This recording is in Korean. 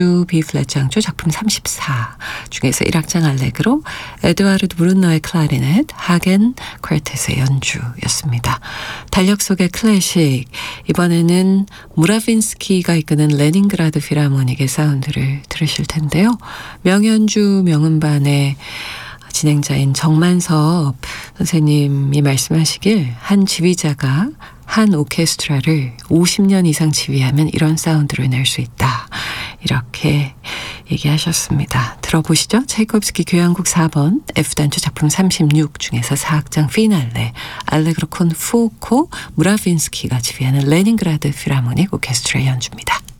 B플랫 장조 작품 34 중에서 1악장 알레그로, 에드와르드 브룬너의 클라리넷, 하겐 퀘르텟의 연주였습니다. 달력 속의 클래식, 이번에는 무라빈스키가 이끄는 레닌그라드 필하모닉의 사운드를 들으실 텐데요. 명연주 명음반의 진행자인 정만섭 선생님이 말씀하시길, 한 지휘자가 한 오케스트라를 50년 이상 지휘하면 이런 사운드를 낼 수 있다, 이렇게 얘기하셨습니다. 들어보시죠. 차이콥스키 교향곡 4번 F단조 작품 36 중에서 4악장 피날레, 알레그로 콘 푸오코 무라빈스키가 지휘하는 레닌그라드 필하모닉 오케스트라의 연주입니다.